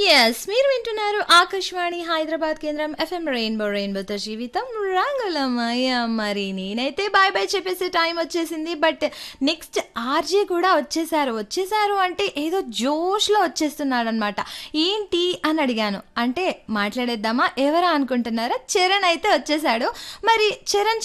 Yes. మీరు వింటున్నారు ఆకాశవాణి హైదరాబాద్ కేంద్రం ఎఫ్ఎం రెయిన్బోతో జీవితం రంగులమయ. మరి నేనైతే బాయ్ బాయ్ చెప్పేసే టైం వచ్చేసింది. బట్ నెక్స్ట్ ఆర్జే కూడా వచ్చేసారు అంటే ఏదో జోష్‌లో వచ్చేస్తున్నాడనమాట. ఏంటి అని అడిగాను. అంటే మాట్లాడేద్దామా ఎవరా అనుకుంటున్నారా? చరణ్ అయితే వచ్చేసాడు. మరి చరణ్